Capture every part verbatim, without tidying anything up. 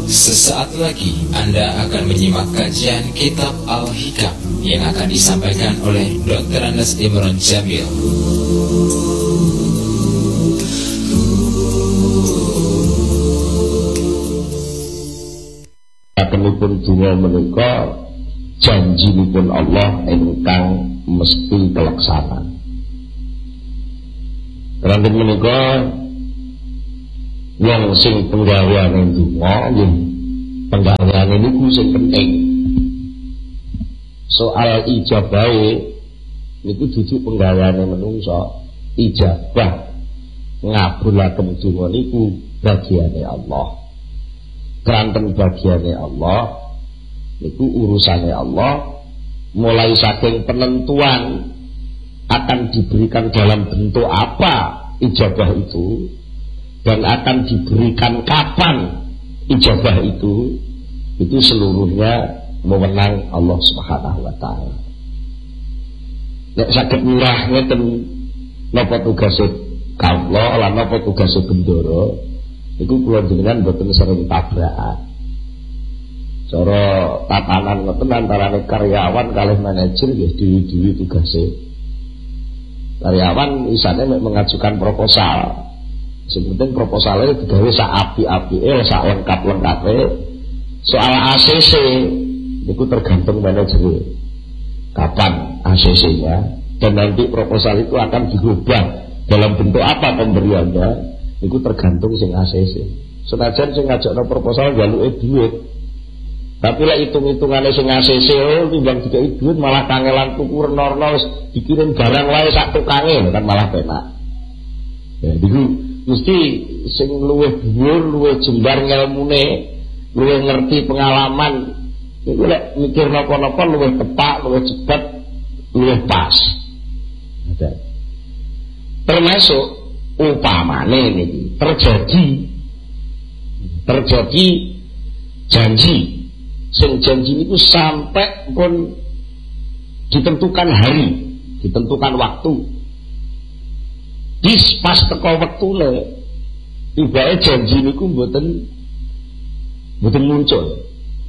Sesaat lagi Anda akan menyimak kajian Kitab Al-Hikam yang akan disampaikan oleh doktor Anas Imron Jamil. Akanipun dunia menika janjinipun Allah ingkang mesti kelaksanan. Karena menika yang sing penggaweane donga nggih penggaweane niku sing penting. Soal ijabahe niku dudu penggaweane menungso, ijabah ngabulaken donga niku bagiane Allah. Keranten bagiane Allah niku urusane Allah, mulai saking penentuan akan diberikan dalam bentuk apa ijabah itu dan akan diberikan kapan ijabah itu, itu seluruhnya mewenang Allah Subhanahu wa taala. Nek saged mirah ngeten napa tugase kawula lan napa tugase bendoro, iku kula jenengan mboten sering tabrakan. Cara tatanan ngoten antarane karyawan kalih manajer nggih dewi-dewi tugase. Karyawan isane mengajukan proposal. Sing penting proposalnya digawe sak api-apike, sak lengkap-lengkape. Soal A C C itu tergantung manajer. Kapan A C C-nya dan nanti proposal itu akan dirubah dalam bentuk apa pemberiannya, itu tergantung sing A C C. Senajan sing ngajakno proposal njaluke duit. Tapi lek hitung-hitungane sing A C C oh timbang dikai duit malah kangelan tuku renorno wis dikirim barang wae sak tukange kan malah penak. Ya niku mesti sing luwih dhuwur, luwih jembar ngelmune, luwih ngerti pengalaman, iku lek mikir napa-napa luwih tepak, luwih cepet, luwih pas. Ada. Termasuk upamane niki terjadi terjadi janji. Sing janji niku sampai pun ditentukan hari, ditentukan waktu. Dis pas teko wektune tibake janji niku mboten mboten muncul.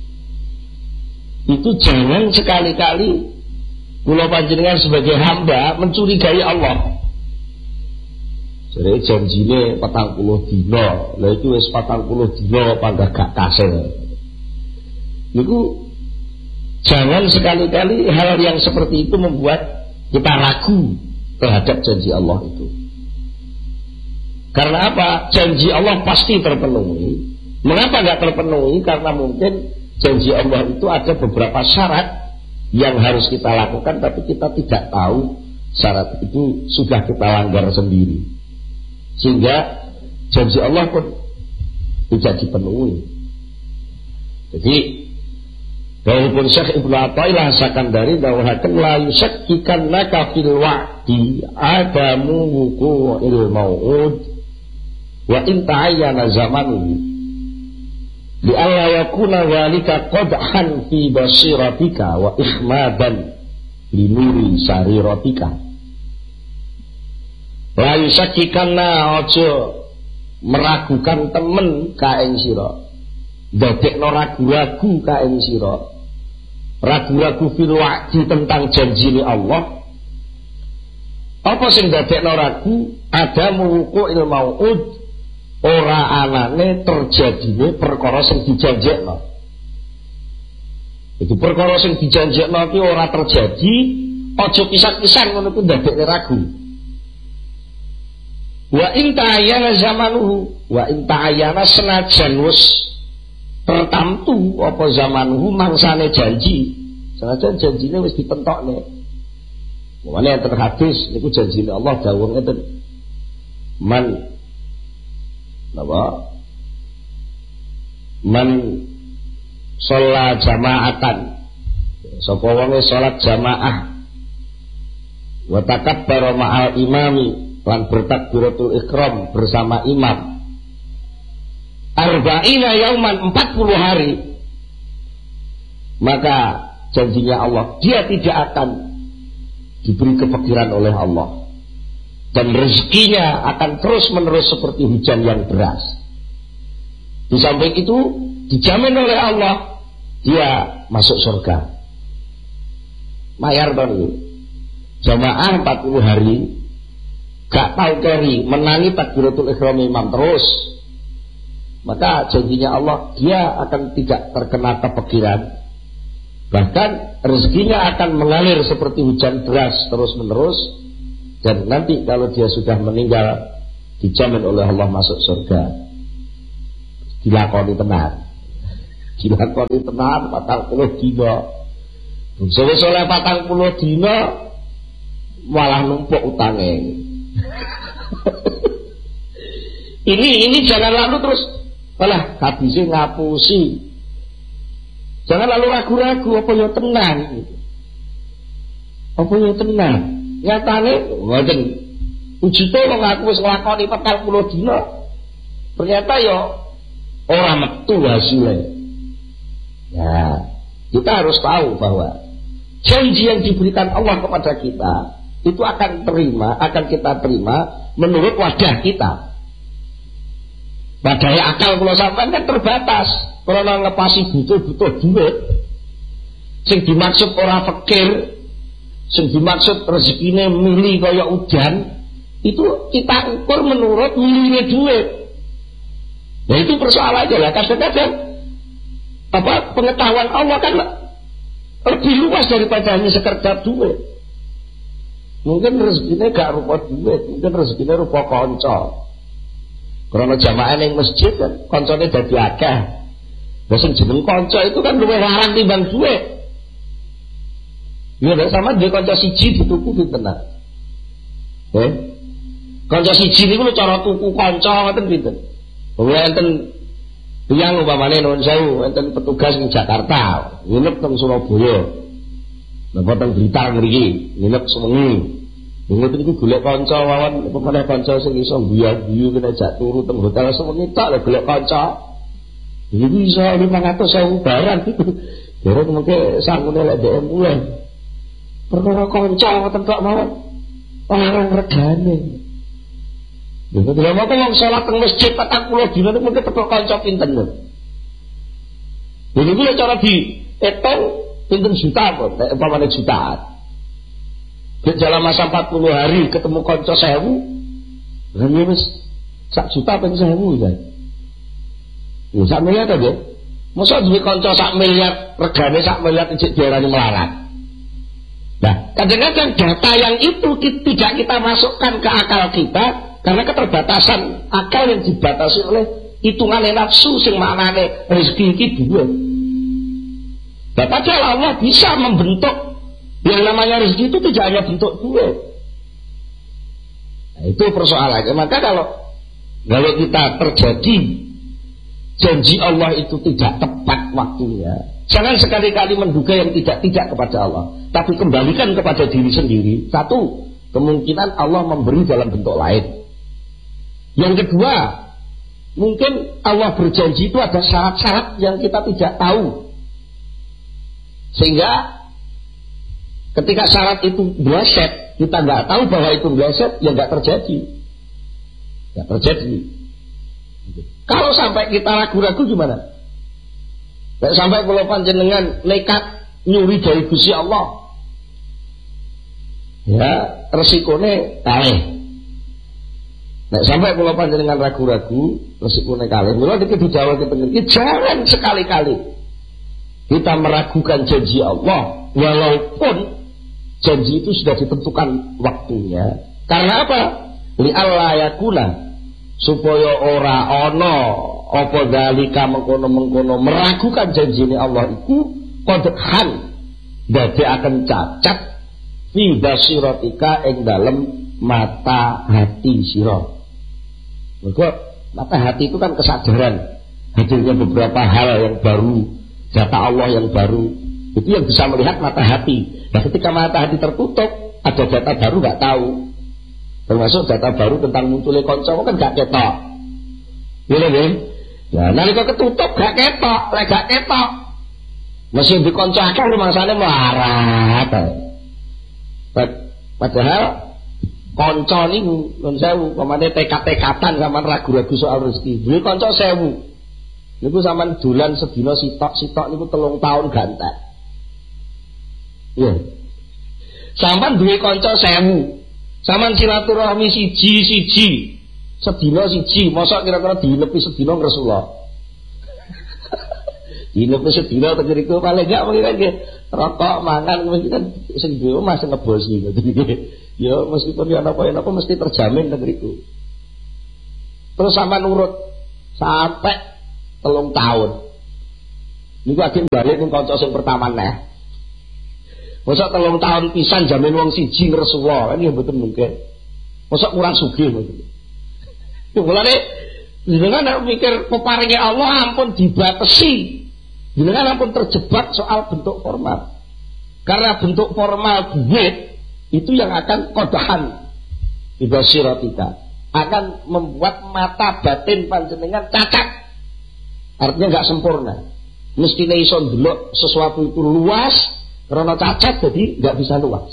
Itu jangan sekali-kali kula panjenengan sebagai hamba mencurigai Allah. Jadi janjine patang puluh dina, lha itu wis patang puluh dina panggah gak kasil. Niku jangan sekali-kali hal yang seperti itu membuat kita ragu terhadap janji Allah itu. Karena apa? Janji Allah pasti terpenuhi. Mengapa nggak terpenuhi? Karena mungkin janji Allah itu ada beberapa syarat yang harus kita lakukan, tapi kita tidak tahu syarat itu sudah kita langgar sendiri, sehingga janji Allah pun tidak dipenuhi. Jadi walaupun Syekh Ibnu Athaillah Sakandari dawuhaken la yusakkikan laka fil wa'di adamu wuqu'il mau'ud wa in ta'ayyana zamanuhu li alla yakuna walika qadhan fi basiratika wa ihmadan li nuri sariratika. La yusakkikanna aja meragukan temen ka ing sira, dadekno ragu-ragu ka ing sira, ragu-ragu fil wa'di tentang janjine Allah. Apa sing dadekno ragu? Ada wuqu'il mau'ud, ora anane terjadine perkara sing dijanjekno. Itu perkara sing dijanjekno iki ora terjadi, aja pisan-pisan ngono ku ndadekne ragu. Wa in ta'ayyana zamanuhu, wa in ta'ayyana senajan wis tertamtu apa zamanuhu mangsane janji, senajan janjine wis dipentokne. Mulane enten hadis niku janjine Allah dawuh ngeten. Man napa? Man sholat jama'atan, sapa wonge salat jamaah wa takabbara ma'al imami lan bertakbiratul ihram bersama imam arba'ina yauman empat puluh hari, maka janjinya Allah dia tidak akan diberi kefakiran oleh Allah dan rezekinya akan terus menerus seperti hujan yang deras. Di samping itu dijamin oleh Allah dia masuk surga. Mayar tadi jamaah empat puluh hari gak tahu keri menangi takbiratul ihram imam terus, maka janjinya Allah dia akan tidak terkena kepikiran, bahkan rezekinya akan mengalir seperti hujan deras terus menerus, dan nanti kalau dia sudah meninggal dijamin oleh Allah masuk surga. Dilakoni tenan, dilakoni tenan patang puluh dina. Soleh-soleh patang puluh dina malah numpuk utangnya. ini ini jangan lalu terus malah habisnya ngapusi. Jangan lalu ragu-ragu apa yang tenang gitu. Apa yang tenang nyatane ngoten wujute wong aku wis nglakoni patang puluh dina ternyata ya ora metu hasilnya. Ya, kita harus tahu bahwa janji yang diberikan Allah kepada kita itu akan terima, akan kita terima menurut wadah kita. Wadahnya akal kalau sampai kan terbatas. Kalau ngepasi butuh-butuh duit, sing dimaksud orang fakir, sing dimaksud rezekinya mili kaya udan, itu kita ukur menurut milinya duit. Nah itu persoalannya lah. Kadang-kadang apa pengetahuan Allah kan lebih luas daripada hanya sekedar duit. Mungkin rezekinya gak rupa duit, mungkin rezekinya rupa konco. Karena jamaah yang masjid kan konconya dadi akeh. Lah sing jeneng konco itu kan luwih larang timbang duit. Ya sama dia konco siji dituku pinten. Eh? Konco siji niku cara tuku konco ngoten pinten. Wonten tiyang umpamane nuwun sewu enten petugas di Jakarta nginep teng Surabaya napa teng Blitar mriki nginep sewengi nginep niku golek kanca wawan pemene kanca sing iso guyu-guyu kena jak turu teng hotel sewengi tok lho golek kanca iki iso lima ratus ribu barang gitu dereng mengke sangune lek dhek mulai perkara kanca ngoten tok mawon orang regane. Lha kok mau wong salat teng masjid patang puluh dina niku mungkin teko kanca pinten lho. Lha niku cara diitung pinten juta kok, nek umpamane jutaan. Nek dalam masa empat puluh hari ketemu kanca seribu, lha wis sak juta ping seribu ya. Ya sak miliar ta, Nggih. Mosok duwe kanca sak miliar, regane sak miliar ijik diarani melarat. Nah, kadang-kadang data yang itu tidak kita masukkan ke akal kita karena keterbatasan akal yang dibatasi oleh hitungan nafsu sing maknane rezeki iki duit. Nah, padahal Allah bisa membentuk yang namanya rezeki itu tidak hanya bentuk duit. Nah, itu persoalannya. Maka kalau kalau kita terjadi janji Allah itu tidak tepat waktunya, jangan sekali-kali menduga yang tidak-tidak kepada Allah, tapi kembalikan kepada diri sendiri. Satu, kemungkinan Allah memberi dalam bentuk lain. Yang kedua, mungkin Allah berjanji itu ada syarat-syarat yang kita tidak tahu, sehingga ketika syarat itu bleset, kita nggak tahu bahwa itu bleset, ya nggak terjadi, nggak terjadi. Kalau sampai kita ragu-ragu gimana? Nggak sampai kalau panjenengan nekat nyuri dari Gusti Allah, ya resikonya kalih. Nek sampai kalau panjenengan ragu-ragu, resikonya kalih. Mula iki dijawab pengen, jangan sekali-kali kita meragukan janji Allah, walaupun janji itu sudah ditentukan waktunya. Karena apa? Li alla yakuna, supaya ora ana apa dalika mengkono-mengkono meragukan janjine Allah iku qadhan dadi akan cacat fi basiratika ing dalem mata hati sira. Mergo mata hati itu kan kesadaran hadirnya beberapa hal yang baru, data Allah yang baru, itu yang bisa melihat mata hati. Nah ketika mata hati tertutup, ada data baru nggak tahu, termasuk data baru tentang munculnya konco kan gak ketok, gitu kan? Nah nalika ketutup gak ketok, lek gak ketok, masih di konco akeh rumangsane melarat. Padahal konco niku nun sewu, pamane tekat-tekatan sampean ragu-ragu soal rezeki. Duwe konco sewu. Niku sampean dolan sedina sitok-sitok niku telung tahun gantek. Iya. Sampean duwe kanca sewu. Sampean silaturahmi siji-siji. Sedina siji, mosok kira-kira dinepi sedina Rasulullah. Dinepi sedina ta kira-kira paling gak mungkin kan rokok mangan mesti kan sing duwe omah sing ngebosi ngoten iki. Ya meskipun ya napa-napa mesti terjamin ta kira-kira. Terus sampean nurut sampai telung tahun. Niku akhir balik ning kanca sing pertama neh. Mosok telung tahun pisan jamin wong siji Rasulullah, kan ya mboten mungkin. Mosok kurang sugih ngoten. Mulane jenengan nek mikir peparinge Allah ampun dibatasi. Jenengan ampun terjebak soal bentuk formal. Karena bentuk formal duit itu yang akan kodahan ibasiratika, akan membuat mata batin panjenengan cacat. Artinya nggak sempurna. Mestinya iso ndelok sesuatu itu luas, karena cacat jadi nggak bisa luas.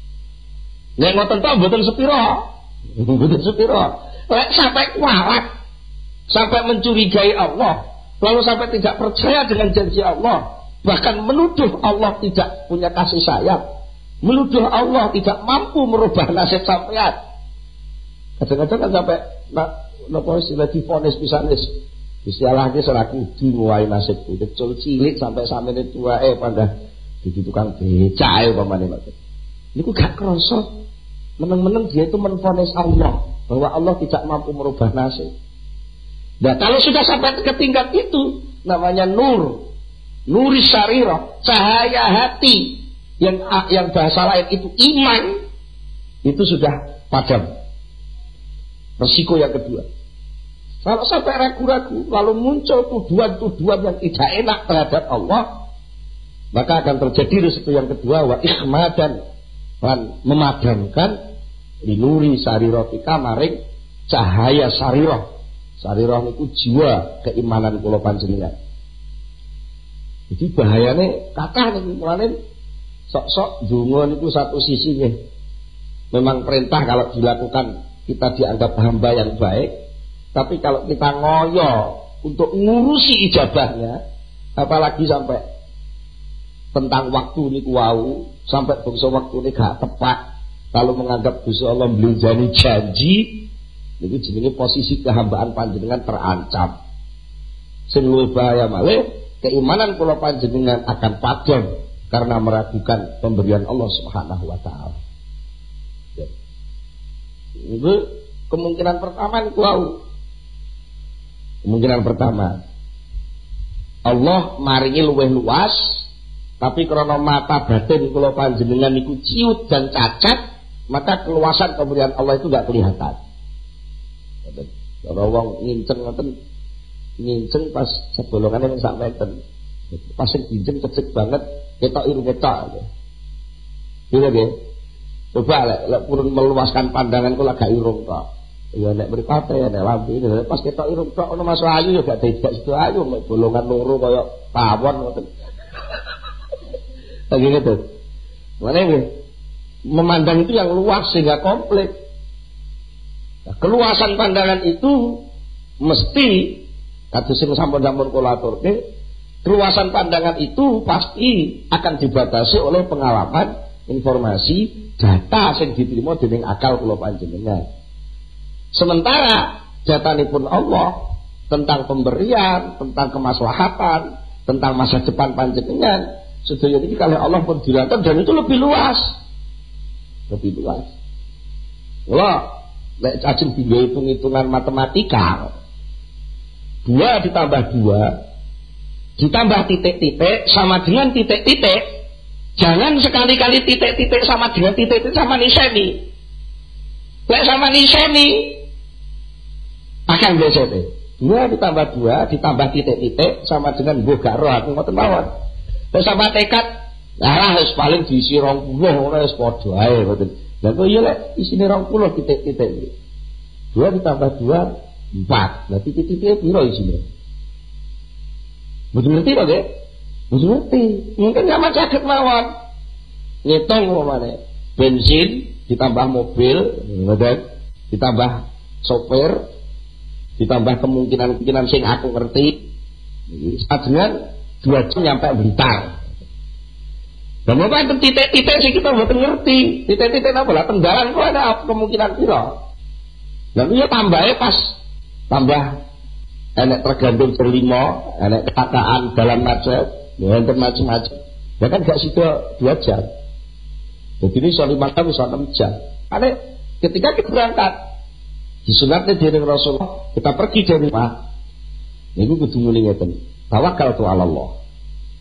Nek ngoten to mboten sepiro. Mboten sepiro. Lek sampai kualat, sampai mencurigai Allah, lalu sampai tidak percaya dengan janji Allah, bahkan menuduh Allah tidak punya kasih sayang, menuduh Allah tidak mampu merubah nasib sampean. Kadang-kadang kan sampai nak napa istilah divonis pisanis. Istilah lagi seraku dimulai nasibku kecil cilik sampai samene tua eh pada jadi tukang becak ae pamane maksud. Niku gak krasa meneng-meneng dia itu menvonis Allah bahwa Allah tidak mampu merubah nasib. Nah kalau sudah sampai ke tingkat itu namanya nur, nuri syarira, cahaya hati yang yang bahasa lain itu iman, itu sudah padam. Resiko yang kedua, kalau sampai ragu-ragu lalu muncul tuduhan-tuduhan yang tidak enak terhadap Allah, maka akan terjadi resiko yang kedua, wa ikhmadan, dan memadamkan linuri sarirotika maring cahaya sariroh. Sariroh itu jiwa keimanan kula panjenengan. Jadi bahayane kathah niki mulane sok-sok donga niku satu sisi nggih memang perintah kalau dilakukan kita dianggap hamba yang baik. Tapi kalau kita ngoyo untuk ngurusi ijabahnya, apalagi sampai tentang waktu niku wau, sampai bangsa waktu ini gak tepat, kalau menganggap Gusti Allah mbelanjani janji, niku jenenge posisi kehambaan panjenengan terancam. Sing luwih bahaya malih, keimanan kula panjenengan akan padam karena meragukan pemberian Allah Subhanahu wa taala. Itu kemungkinan pertama niku wau. Kemungkinan pertama, Allah maringi luwih luas, tapi karena mata batin kula panjenengan niku ciut dan cacat, maka keluasan pemberian Allah itu gak kelihatan. Kalau wong nginceng ngoten, nginceng pas sebolongane ning sak meter. Pas sing nginceng cecek banget, ketok irung ketok. Iya nggih. Coba lek lek purun meluaskan pandangan kula gak irung tok. Ya nek mripate nek lampu ini pas ketok irung tok ono Mas Ayu ya gak tidak situ ayu mek bolongan loro kaya tawon ngoten. Lagi gitu. Mana nggih? Memandang itu yang luas sehingga komplit. Nah, keluasan pandangan itu mesti kados sing sampun-sampun kula aturke, keluasan pandangan itu pasti akan dibatasi oleh pengalaman, informasi, data sing diterima dening akal kula panjenengan. Sementara datanipun Allah tentang pemberian, tentang kemaslahatan, tentang masa depan panjenengan, sedaya ini kalau Allah pun dilakukan dan itu lebih luas, lebih luas. Wah, lek ajeng tinggal hitung-hitungan matematika, dua ditambah dua ditambah titik-titik sama dengan titik-titik. Jangan sekali-kali titik-titik sama dengan titik-titik sama niseni. Lek sama niseni akan biasa deh. Dua ditambah dua ditambah titik-titik sama dengan gue gak roh aku ngoten mawon. Terus sama tekad, lah wis paling diisi rong puluh ora wis padha ae ngoten. Lah kok iya lek isine rong puluh titik-titik. Dua ditambah dua empat. Lah titik-titiknya piro isine? Mboten ngerti kok nggih? Mboten ngerti. Mungkin sama saged mawon. Ngitung umpamane bensin ditambah mobil, ngoten, ditambah sopir, ditambah kemungkinan-kemungkinan sing aku ngerti, Sajengan dua jam nyampe Blitar. Dan apa itu titik-titik sih kita mboten ngerti. Titik-titik apa lah Tenggalan kok ada kemungkinan piro. Dan iya tambahnya pas tambah enek tergantung berlima, enek ketakaan dalam macet, ya enten macam-macam. Ya kan gak situ dua jam. Jadi ini soal lima jam, soal enam jam. Karena ketika kita berangkat disunatnya dari Rasulullah, kita pergi dari rumah. Ini kudu muni ngeten. Tawakal tu ala Allah.